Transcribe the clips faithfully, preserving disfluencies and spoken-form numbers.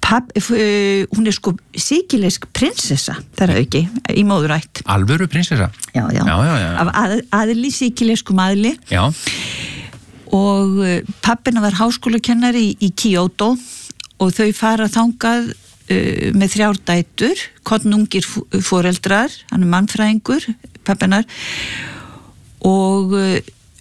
Papp, hún er sko síkileisk prinsessa, þar er ekki, í móðurætt. Alvöru prinsessa? Já, já, já, já, já. Af að, aðli, síkileiskum aðli. Já. Og pappina var háskólakennari í, í Kyoto og þau fara þangað uh, með þrjár dætur, kornungir foreldrar, hann er mannfræðingur, pappinar, og uh,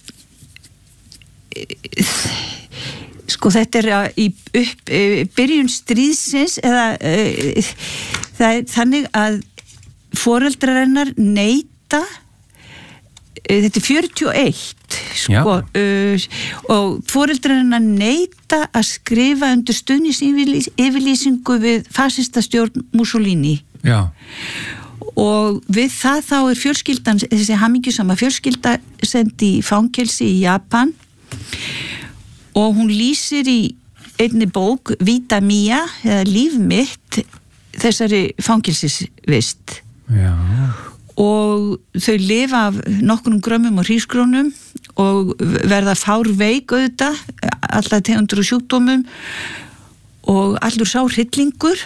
sko þetta er í upp, byrjun stríðsins eða uh, það er þannig að foreldrar hennar neita, þetta er fjörutíu og eitt sko, uh, og foreldrar hennar neita að skrifa undir stuðningsyfirlýsingu við fasistastjórn Mussolini. Já. Og við það þá er fjölskyldan, þessi hamingjusama fjölskylda sendi í fangelsi í Japan og hún lýsir í einni bók Vita Mia, eða líf mitt, þessari fangelsisvist. Já. Og þau lifa af nokkrum grömmum og hrísgrónum og verða fárveik auðvitað, allar tegundur og sjúkdómum og allur sá hryllingur.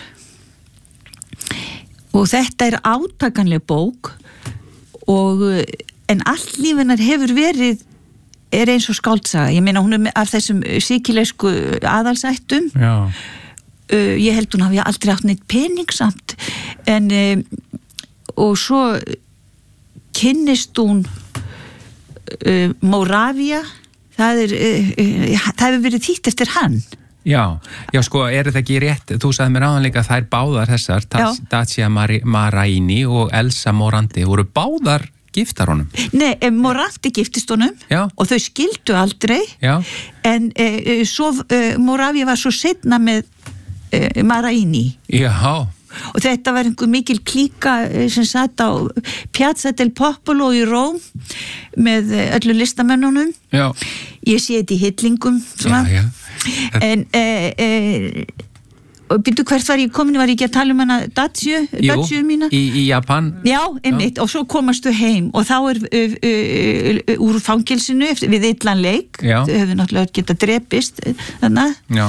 Og þetta er átakanleg bók og en allt lífinar hefur verið er eins og skáldsaga. Ég meina hún er af þessum síkileisku aðalsættum. Já. Uh, ég held hún hafi aldrei átt neitt pening samt en uh, og svo kynnist hún uh, Moravia, það er uh, uh, það hefur verið þýtt eftir hann. Já, já sko, er þetta ekki rétt, þú sagði mér áðan líka að þær báðar þessar, Dacia Maraini og Elsa Morandi, voru báðar giftar honum? Nei, Morandi giftist honum já. Og þau skildu aldrei, já. En uh, svo, uh, Moravia var svo seinna með uh, Maraini. Já. Og þetta var einhver mikil klíka sem satt á Piazza del Popolo í Róm með öllu listamönnunum. Já. Ég sé þetta í hillingum svona. Já, já. En e, e, og byrju hvert var ég komin, var ég ekki að tala um hana Dacia, Dacia mína? Jú, í, í Japan. Já, einmitt, já. Og svo komastu heim og þá er uh, uh, úr fangelsinu eftir, við illan leik, þau hefðu náttúrulega getað drepist þannig. Já.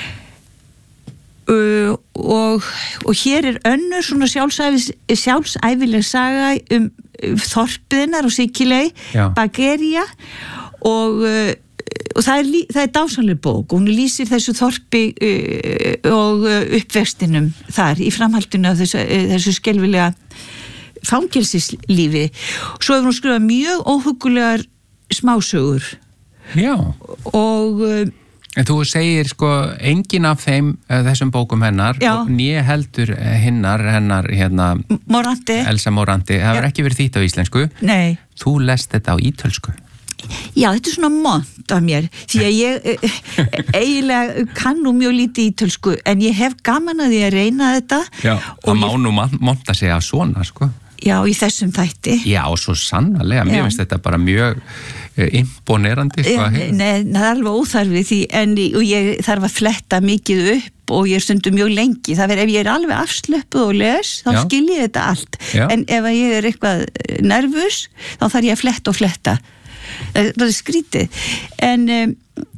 Uh, og, og hér er önnur svona sjálfsæfileg saga um þorpiðinnar og Sikilei, Bageria og, uh, og það er, það er dásamleg bók og hún lýsir þessu þorpi uh, og uh, uppvextinum þar í framhaldinu af þessu, uh, þessu skelfilega fangelsislífi. Svo hefur hún skrifað mjög óhugulegar smásögur. Já. Og uh, en þú segir sko engin af þeim þessum bókum hennar já. Og né heldur hinnar hennar hérna Morandi. Elsa Morandi, það hefur ekki verið þýtt á íslensku. Nei. Þú lest þetta á ítölsku. Já, þetta er svona mont af mér því að ég eiginlega kann nú mjög lítið ítölsku en ég hef gaman að því að reyna þetta. Já, það má nú monta sig að svona sko. Já, í þessum þætti. Já, og svo sannarlega, mér finnst þetta bara mjög imponerandi sko. Nei, nei, það er alveg óþarfi því en og ég þarf að fletta mikið upp og ég er stundum mjög lengi, það verður ef ég er alveg afslöppuð og les, þá já. Skil ég þetta allt. Já. En ef ég er eitthvað nervus, þá þarf ég að fletta og fletta. Það er skrítið. En um,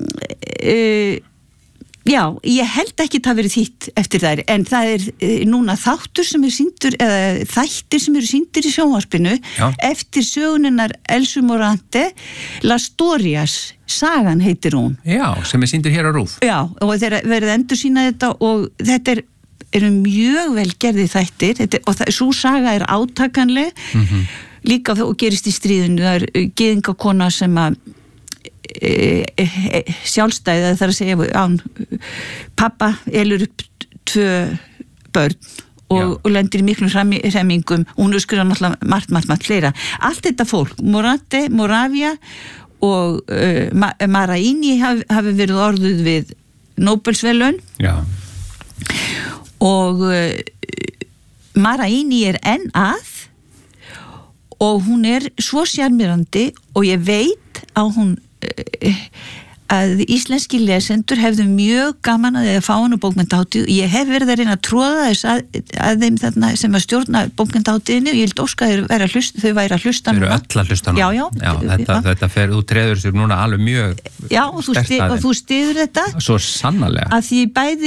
uh, já, ég held ekki það verið þýtt eftir þær, en það er uh, núna þáttur sem er sýndur, eða þættir sem eru sýndir í sjónvarpinu já. Eftir söguninnar Elsu Morandi, La Storias, sagan heitir hún. Já, sem er sýndur hér á RÚV. Já, og þeir verið endur sína þetta og þetta er, eru mjög vel gerði þættir þetta, og það, svo saga er átakanleg, mm-hmm. líka og gerist í stríðinu, það er gyðingakona sem að E, e, e, sjálfstæði þar að segja án pappa elur upp tvö börn og, og lendir í miklum hremmingum og hún skrifa náttúrulega margt, margt, margt fleira. Allt þetta fólk, Morandi, Moravia og uh, Maraini hafi, hafi verið orðuð við Nóbelsverðlaun og uh, Maraini er enn að og hún er svo sjarmerandi og ég veit að hún að íslenski lesendur hefðu mjög gaman að þeirra fá hann á bókmenntahátíð. Ég hef verið að reyna að tróða þess að, að þeim þarna sem að stjórna bókmenntahátíðinni og ég held óska að þeir hlusta, þau væri að hlusta núna. Þau eru öll að hlusta núna. Já, já. já þetta, þetta fer, þú treður sér núna alveg mjög já, og þú, sti, og þú stiður þetta. Svo sannarlega. Að því bæði